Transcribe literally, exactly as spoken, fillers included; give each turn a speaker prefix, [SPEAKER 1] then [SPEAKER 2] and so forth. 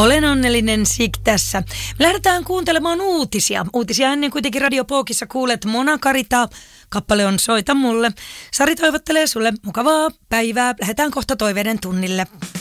[SPEAKER 1] Olen onnellinen Sik tässä. Me lähdetään kuuntelemaan uutisia. Uutisia ennen kuitenkin Radio Pookissa kuulet Mona Karita. Kappale on Soita mulle. Sari toivottelee sulle mukavaa päivää. Lähdetään kohta toiveiden tunnille.